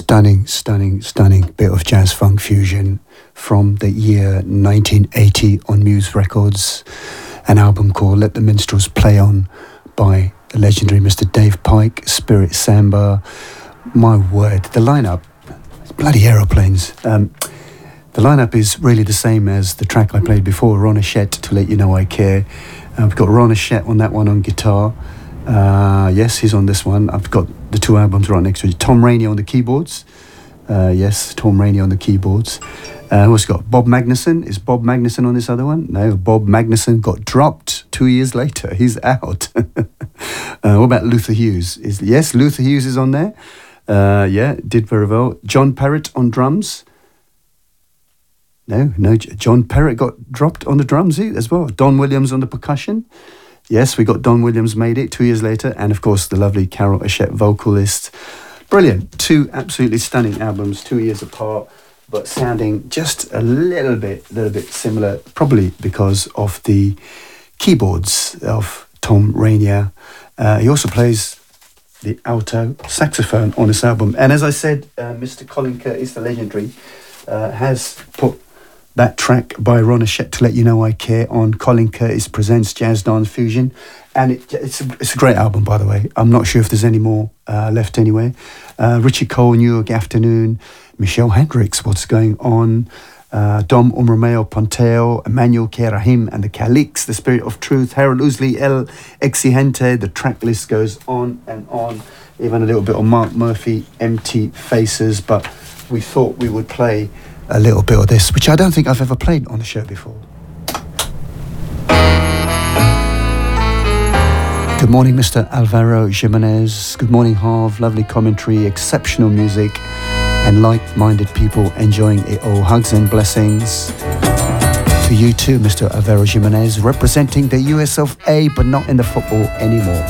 Stunning bit of jazz funk fusion from the year 1980 on Muse Records. An album called Let the Minstrels Play On by the legendary Mr. Dave Pike, Spirit Samba. My word, the lineup, bloody aeroplanes. The lineup is really the same as the track I played before, Ron Hachette, To Let You Know I Care. We've got Ron Hachette on that one on guitar. Yes, he's on this one. I've got the two albums right next to each. Tom Rainey on the keyboards. Yes, Tom Rainey on the keyboards. Who else got? Bob Magnuson. Is Bob Magnuson on this other one? No, Bob Magnuson got dropped 2 years later. He's out. What about Luther Hughes? Yes, Luther Hughes is on there. Yeah, did very well. John Parrott on drums. No, John Parrott got dropped on the drums as well. Don Williams on the percussion. Yes, we got Don Williams made it 2 years later. And of course, the lovely Carol Hachette vocalist. Brilliant. Two absolutely stunning albums, 2 years apart, but sounding just a little bit similar, probably because of the keyboards of Tom Rainier. He also plays the alto saxophone on this album. And as I said, Mr. Colin Curtis, the legendary, has put that track by Ron Hachette, To Let You Know I Care, on Colin Curtis Presents Jazz Dance Fusion. And it's a great album, by the way. I'm not sure if there's any more left anyway. Richie Cole, New York Afternoon, Michelle Hendricks, What's Going On, Dom Romeo Ponteo, Emmanuel K. Rahim and the Calix, The Spirit of Truth, Harold Ousley, El Exigente. The track list goes on and on. Even a little bit on Mark Murphy, Empty Faces. But we thought we would play a little bit of this, which I don't think I've ever played on the show before. Good morning, Mr. Alvaro Jimenez. Good morning, Harv. Lovely commentary, exceptional music, and like-minded people enjoying it all. Hugs and blessings to you too, Mr. Alvaro Jimenez, representing the US of A, but not in the football anymore.